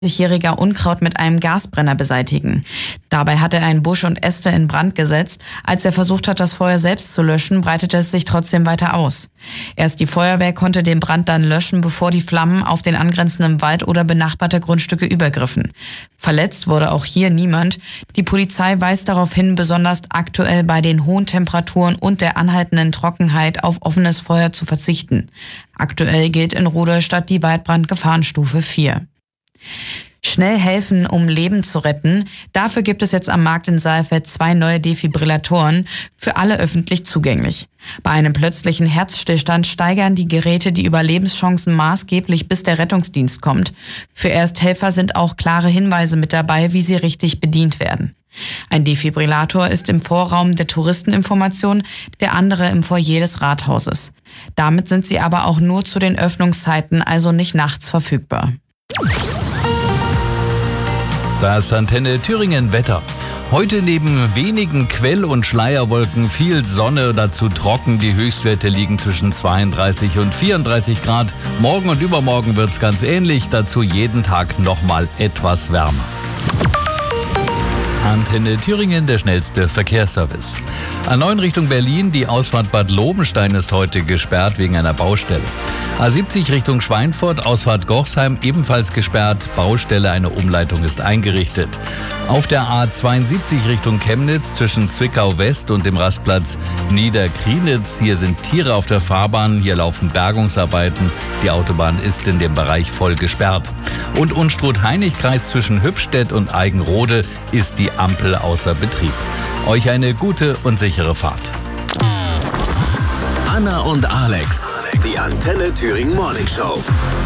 jähriger Unkraut mit einem Gasbrenner beseitigen. Dabei hat er einen Busch und Äste in Brand gesetzt. Als er versucht hat, das Feuer selbst zu löschen, breitete es sich trotzdem weiter aus. Erst die Feuerwehr konnte den Brand dann löschen, bevor die Flammen auf den angrenzenden Wald oder benachbarte Grundstücke übergriffen. Verletzt wurde auch hier niemand. Die Polizei weist darauf hin, besonders aktuell bei den hohen Temperaturen und der anhaltenden Trockenheit auf offenes Feuer zu verzichten. Aktuell gilt in Rudolstadt die Waldbrandgefahrenstufe 4. Schnell helfen, um Leben zu retten. Dafür gibt es jetzt am Markt in Saalfeld 2 neue Defibrillatoren, für alle öffentlich zugänglich. Bei einem plötzlichen Herzstillstand steigern die Geräte die Überlebenschancen maßgeblich, bis der Rettungsdienst kommt. Für Ersthelfer sind auch klare Hinweise mit dabei, wie sie richtig bedient werden. Ein Defibrillator ist im Vorraum der Touristeninformation, der andere im Foyer des Rathauses. Damit sind sie aber auch nur zu den Öffnungszeiten, also nicht nachts verfügbar. Das Antenne Thüringen Wetter. Heute neben wenigen Quell- und Schleierwolken viel Sonne, dazu trocken. Die Höchstwerte liegen zwischen 32 und 34 Grad. Morgen und übermorgen wird's ganz ähnlich, dazu jeden Tag nochmal etwas wärmer. Antenne Thüringen, der schnellste Verkehrsservice. A9 Richtung Berlin, die Ausfahrt Bad Lobenstein ist heute gesperrt wegen einer Baustelle. A70 Richtung Schweinfurt, Ausfahrt Gochsheim ebenfalls gesperrt, Baustelle, eine Umleitung ist eingerichtet. Auf der A72 Richtung Chemnitz zwischen Zwickau West und dem Rastplatz Niederkrienitz, hier sind Tiere auf der Fahrbahn, hier laufen Bergungsarbeiten, die Autobahn ist in dem Bereich voll gesperrt. Und Unstrut-Heinig-Kreis zwischen Hübstedt und Eigenrode ist die Ampel außer Betrieb. Euch eine gute und sichere Fahrt. Anna und Alex, die Antenne Thüringen Morning Show.